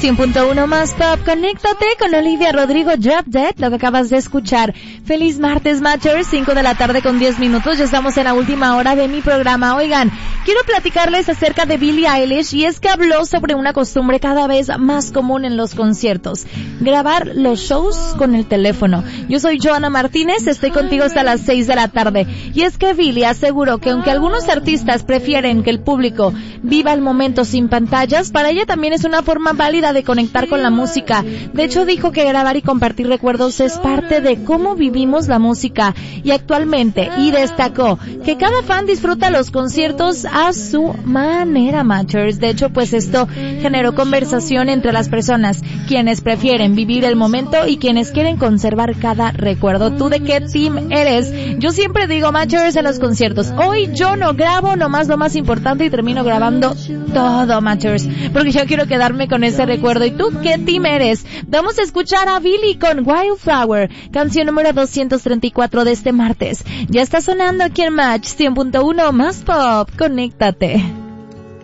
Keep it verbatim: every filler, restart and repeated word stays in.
cien punto uno más Pop. Conéctate con Olivia Rodrigo, Drop Dead, lo que acabas de escuchar. Feliz martes, Matchers, cinco de la tarde con diez minutos. Ya estamos en la última hora de mi programa. Oigan, quiero platicarles acerca de Billie Eilish, y es que habló sobre una costumbre cada vez más común en los conciertos: grabar los shows con el teléfono. Yo soy Joana Martínez, estoy contigo hasta las seis de la tarde. Y es que Billie aseguró que aunque algunos artistas prefieren que el público viva el momento sin pantallas, para ella también es una forma válida de conectar con la música. De hecho, dijo que grabar y compartir recuerdos es parte de cómo vivimos la música y actualmente, y destacó que cada fan disfruta los conciertos a su manera, Matchers. De hecho, pues esto generó conversación entre las personas, quienes prefieren vivir el momento y quienes quieren conservar cada recuerdo. ¿Tú de qué team eres? Yo siempre digo, Matchers, en los conciertos, hoy yo no grabo nomás lo más importante y termino grabando todo, Matchers, porque yo quiero quedarme con ese recuerdo. ¿Y tú qué team eres? Vamos a escuchar a Billie con Wildflower, canción número doscientos treinta y cuatro de este martes. Ya está sonando aquí en Match cien punto uno más Pop. Conéctate.